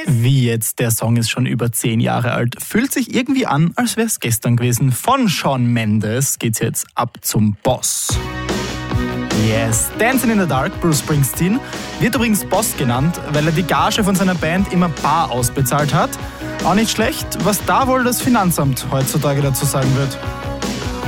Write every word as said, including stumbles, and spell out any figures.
Wie jetzt, der Song ist schon über zehn Jahre alt. Fühlt sich irgendwie an, als wäre es gestern gewesen. Von Shawn Mendes geht's jetzt ab zum Boss. Yes, Dancing in the Dark, Bruce Springsteen, wird übrigens Boss genannt, weil er die Gage von seiner Band immer bar ausbezahlt hat. Auch nicht schlecht, was da wohl das Finanzamt heutzutage dazu sagen wird.